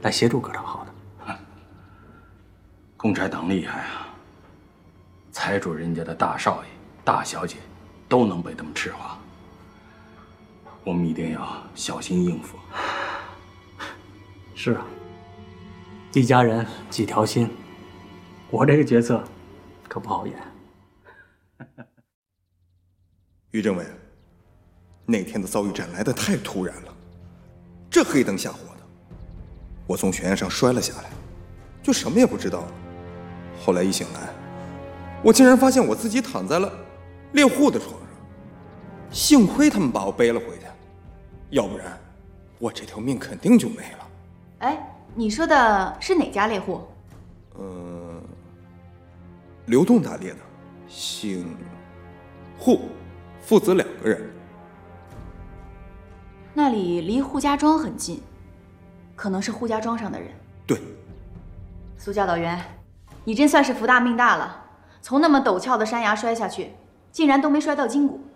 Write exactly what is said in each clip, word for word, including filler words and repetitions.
来协助葛长浩的。 公差党厉害啊，财主人家的大少爷、大小姐都能被他们赤化，我们一定要小心应付。 是啊，一家人几条心，我这个角色可不好演。 于政委，那天的遭遇战来得太突然了，这黑灯瞎火的，我从悬崖上摔了下来，就什么也不知道了。后来一醒来，我竟然发现我自己躺在了猎户的床上，幸亏他们把我背了回去，要不然我这条命肯定就没了。 哎，你说的是哪家猎户？ 嗯，流动打猎的，姓户，父子两个人。 那里离扈家庄很近，可能是扈家庄上的人。 对， 苏教导员，你真算是福大命大了，从那么陡峭的山崖摔下去，竟然都没摔到筋骨。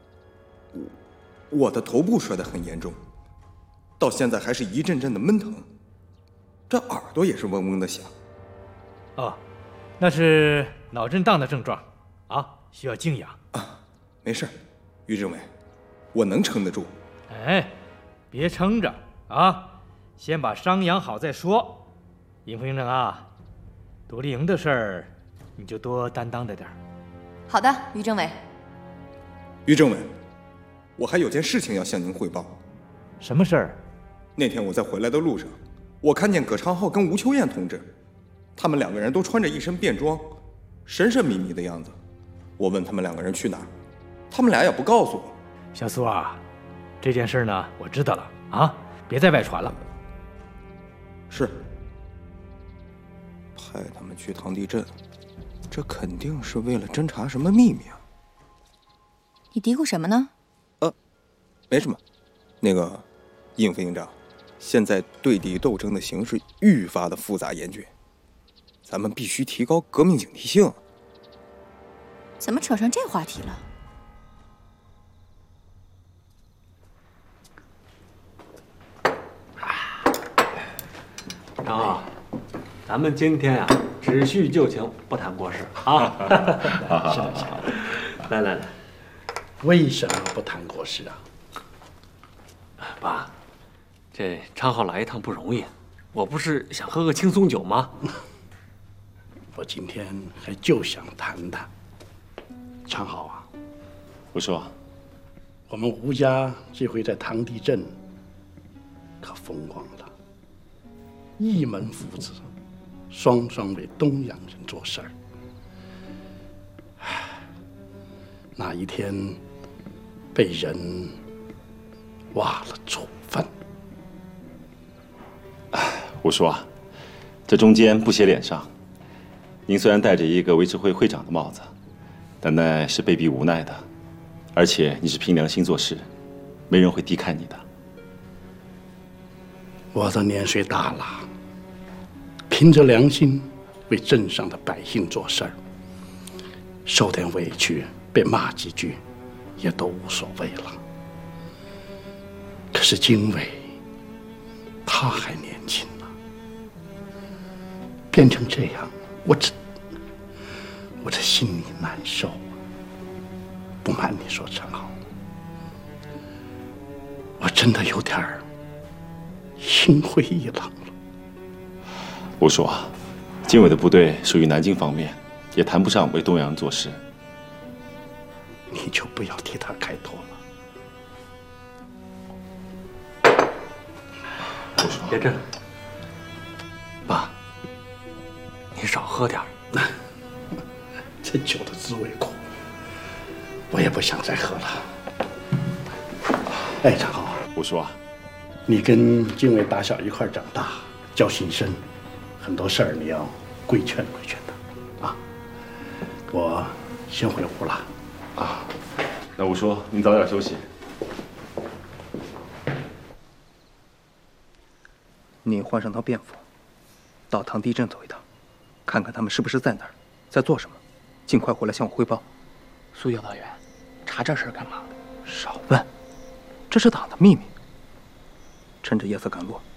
我的头部摔得很严重，到现在还是一阵阵的闷疼，这耳朵也是嗡嗡的响。 哦，那是脑震荡的症状啊，需要静养啊。没事，于政委，我能撑得住。 哎，别撑着啊，先把伤养好再说。尹副营长啊，独立营的事儿你就多担当着点。 好的，于政委。 于政委，我还有件事情要向您汇报。 什么事儿？ 那天我在回来的路上，我看见葛长浩跟吴秋燕同志，他们两个人都穿着一身便装，神神秘秘的样子。我问他们两个人去哪儿，他们俩也不告诉我。 小苏啊，这件事呢，我知道了啊，别再外传了。 是。派他们去唐地镇，这肯定是为了侦查什么秘密啊！ 你嘀咕什么呢？ 呃，没什么。那个，尹副营长，现在对敌斗争的形势愈发的复杂严峻，咱们必须提高革命警惕性。 怎么扯上这话题了？ 长浩，咱们今天啊，只叙旧情，不谈国事啊。 是的，是的。 来来来， 为什么不谈国事啊？ 爸，这昌浩来一趟不容易，我不是想喝个轻松酒吗？ 我今天还就想谈谈。昌浩啊， 我说， 我们吴家这回在唐地镇可风光了。一门父子，双双为东洋人做事儿。那一天被人挖了处分。 我说啊，这中间不写脸上。您虽然戴着一个维持会会长的帽子，但那是被逼无奈的，而且你是凭良心做事，没人会低看你的。 我的年岁大了，凭着良心为镇上的百姓做事儿，受点委屈，被骂几句，也都无所谓了。可是经纬，他还年轻呢，变成这样，我这我这心里难受啊。不瞒你说，陈浩，我真的有点儿心灰意冷了。 我说啊，经纬的部队属于南京方面，也谈不上为东洋人做事。 你就不要替他开脱了。 我说， 别这，爸，你少喝点儿。 这酒的滋味苦，我也不想再喝了。哎，常浩， 我说啊， 你跟经纬打小一块长大，交情深，很多事儿你要规劝规劝他啊。我先回屋了。 啊，那我说您早点休息。 你换上套便服，到唐地镇走一趟，看看他们是不是在那儿，在做什么，尽快回来向我汇报。 苏教导员，查这事干嘛？ 少问，这是党的秘密。趁着夜色赶路，